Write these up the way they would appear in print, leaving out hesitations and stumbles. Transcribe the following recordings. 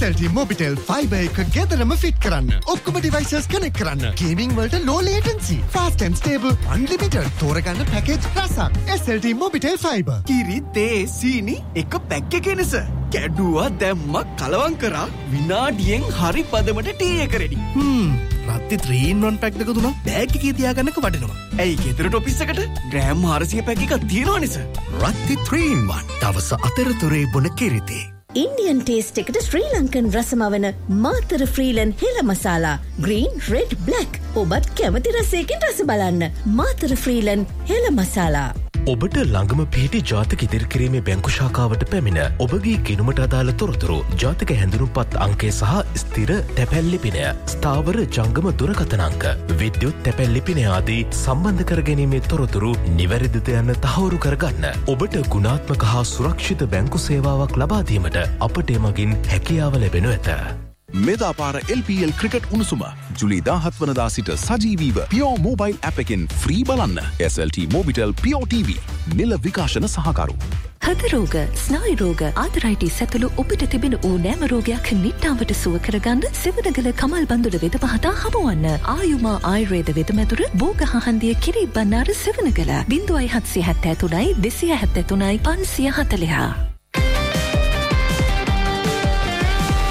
SLT Mobitel Fiber එක ගෙදරම fit කරන්න. ඔක්කොම devices connect කරන්න. Gaming වලට low latency, fast and stable, unlimited තෝරගන්න package රසක්. SLT Mobitel Fiber. කිරි තේ සීනි එක පැක් එකේ නේස. කැඩුවා දැම්ම කලවම් කරා විනාඩියෙන් හරි පදමට ටී එක රෙඩි. රත්ති 3-in-1 පැක් දෙක තුනක් බෑග් එකේ තියාගන්නක වටිනවා. ඇයි ගෙදරට ඔෆිස් එකට ග්‍රෑම් 400 පැක් එකක් තියෙනවා නේස. රත්ති 3-in-1 දවස අතරතුරේ බොන කිරිතේ. Indian taste එකට ශ්‍රී ලංකන් රසමවන මාතර ෆ්‍රීලන් හෙළ මසාලා green red black ඔබත් කැමති රසයකින් රස බලන්න මාතර ෆ්‍රීලන් හෙළ මසාලා. ඔබට ළඟම පිහිටි ජාතික ඉදිරිකිරීමේ බැංකු ශාඛාවට පැමිණ ඔබගේ ගිණුමට අදාළ තොරතුරු ජාතික හැඳුනුම්පත් අංකය සහ ස්ථිර තැපැල් ලිපිනය ස්ථාවර ජංගම දුරකථන අංක විද්‍යුත් තැපැල් ලිපිනය ආදී සම්බන්ධ කර ගැනීමේ තොරතුරු නිවැරදිද යන්න තහවුරු කරගන්න ඔබට ගුණාත්මක හා සුරක්ෂිත බැංකු සේවාවක් ලබා දීමට අපට එමගින් හැකියාව ලැබෙනු ඇත. මෙදාපාර LPL ක්‍රිකට් උණුසුම ජුලි 17 වනදා සිට සජීවීව Pure Mobile app එකෙන් ෆ්‍රී බලන්න. SLT Mobitel Pure TV නිල විකාශන සහකරු. හදරෝග, ස්නායු රෝග, ආතරයිටිස් ඇතුළු ඔබට තිබෙන ඕනෑම රෝගයක් නිට්ටාවට සුව කරගන්න සෙවණගල කමල් බන්දුල වෙද පහතා හමුවන්න. ආයුමා ආයුර්වේද වෙදමැදුර බෝගහහන්දිය කිරි බණ්ණාර සෙවණගල 0773 273 540.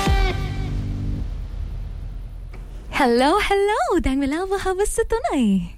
Hello, දැන් වෙලාව හවස 3යි.